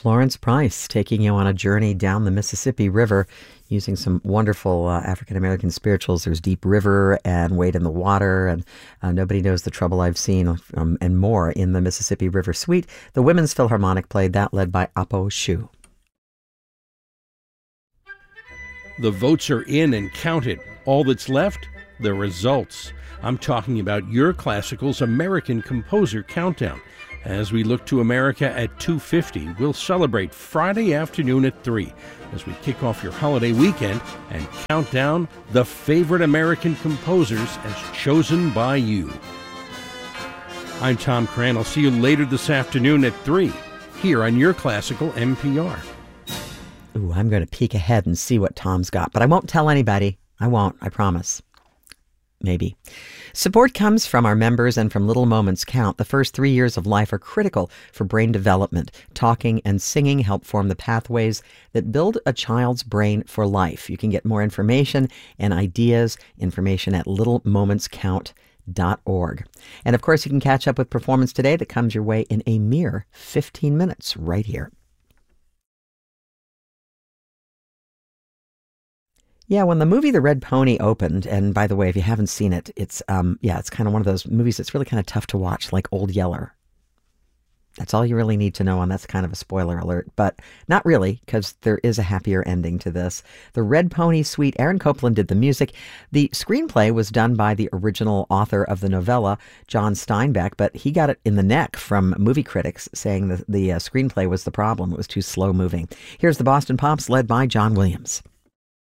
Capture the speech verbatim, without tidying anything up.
Florence Price taking you on a journey down the Mississippi River using some wonderful uh, African-American spirituals. There's Deep River and Wade in the Water and uh, Nobody Knows the Trouble I've Seen um, and more in the Mississippi River Suite. The Women's Philharmonic played that, led by Apo Shu. The votes are in and counted. All that's left, the results. I'm talking about Your Classical's American Composer Countdown. As we look to America at two fifty, we'll celebrate Friday afternoon at three as we kick off your holiday weekend and count down the favorite American composers as chosen by you. I'm Tom Cran. I'll see you later this afternoon at three here on Your Classical N P R. Ooh, I'm going to peek ahead and see what Tom's got, but I won't tell anybody. I won't, I promise. Maybe. Support comes from our members and from Little Moments Count. The first three years of life are critical for brain development. Talking and singing help form the pathways that build a child's brain for life. You can get more information and ideas, information at little moments count dot org. And of course, you can catch up with Performance Today that comes your way in a mere fifteen minutes right here. Yeah, when the movie The Red Pony opened, and by the way, if you haven't seen it, it's um, yeah, it's kind of one of those movies that's really kind of tough to watch, like Old Yeller. That's all you really need to know, and that's kind of a spoiler alert, but not really, because there is a happier ending to this. The Red Pony Suite, Aaron Copland did the music. The screenplay was done by the original author of the novella, John Steinbeck, but he got it in the neck from movie critics, saying that the uh, screenplay was the problem. It was too slow moving. Here's the Boston Pops, led by John Williams.